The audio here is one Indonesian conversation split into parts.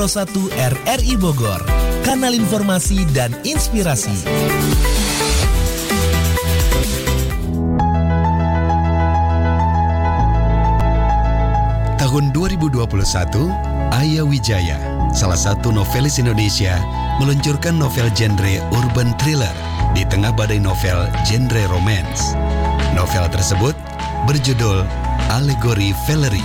Pro 1 RRI Bogor, kanal informasi dan inspirasi. Tahun 2021, Aya Wijaya, salah satu novelis Indonesia, meluncurkan novel genre urban thriller di tengah badai novel genre romance. Novel tersebut berjudul Alegori Valerie.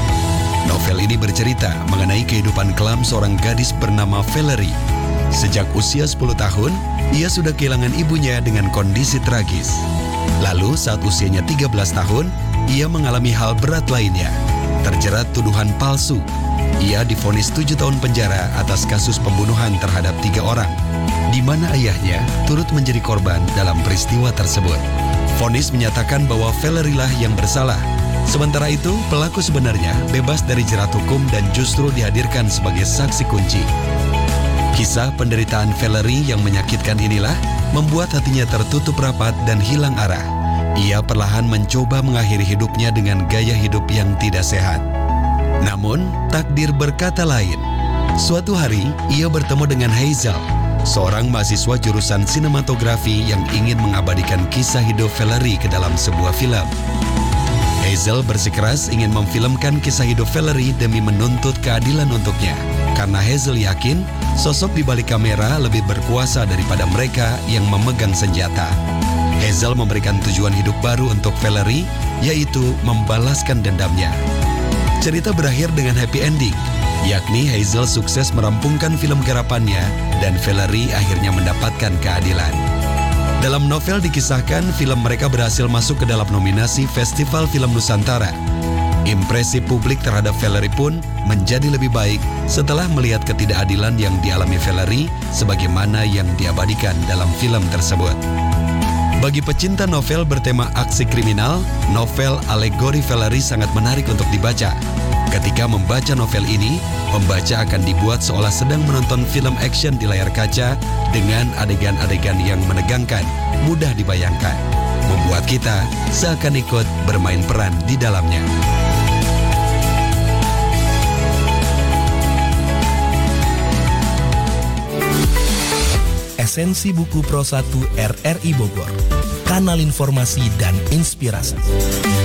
Novel ini bercerita mengenai kehidupan kelam seorang gadis bernama Valerie. Sejak usia 10 tahun, ia sudah kehilangan ibunya dengan kondisi tragis. Lalu saat usianya 13 tahun, ia mengalami hal berat lainnya. Terjerat tuduhan palsu. Ia divonis 7 tahun penjara atas kasus pembunuhan terhadap 3 orang, di mana ayahnya turut menjadi korban dalam peristiwa tersebut. Vonis menyatakan bahwa Valerie lah yang bersalah. Sementara itu, pelaku sebenarnya bebas dari jerat hukum dan justru dihadirkan sebagai saksi kunci. Kisah penderitaan Valerie yang menyakitkan inilah membuat hatinya tertutup rapat dan hilang arah. Ia perlahan mencoba mengakhiri hidupnya dengan gaya hidup yang tidak sehat. Namun, takdir berkata lain. Suatu hari, ia bertemu dengan Hazel, seorang mahasiswa jurusan sinematografi yang ingin mengabadikan kisah hidup Valerie ke dalam sebuah film. Hazel bersikeras ingin memfilmkan kisah hidup Valerie demi menuntut keadilan untuknya. Karena Hazel yakin, sosok di balik kamera lebih berkuasa daripada mereka yang memegang senjata. Hazel memberikan tujuan hidup baru untuk Valerie, yaitu membalaskan dendamnya. Cerita berakhir dengan happy ending, yakni Hazel sukses merampungkan film garapannya dan Valerie akhirnya mendapatkan keadilan. Dalam novel dikisahkan film mereka berhasil masuk ke dalam nominasi Festival Film Nusantara. Impresi publik terhadap Valerie pun menjadi lebih baik setelah melihat ketidakadilan yang dialami Valerie sebagaimana yang diabadikan dalam film tersebut. Bagi pecinta novel bertema aksi kriminal, novel Alegori Valerie sangat menarik untuk dibaca. Ketika membaca novel ini, pembaca akan dibuat seolah sedang menonton film action di layar kaca dengan adegan-adegan yang menegangkan, mudah dibayangkan, membuat kita seakan ikut bermain peran di dalamnya. Esensi buku Pro 1 RRI Bogor, kanal informasi dan inspirasi.